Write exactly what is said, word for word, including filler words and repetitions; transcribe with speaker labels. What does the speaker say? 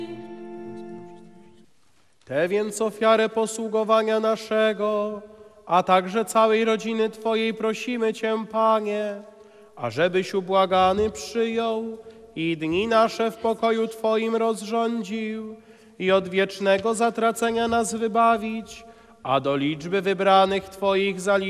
Speaker 1: Tę więc ofiarę posługowania naszego, a także całej rodziny Twojej prosimy Cię, Panie, ażebyś ubłagany przyjął i dni nasze w pokoju Twoim rozrządził i od wiecznego zatracenia nas wybawić, a do liczby wybranych Twoich zaliczyć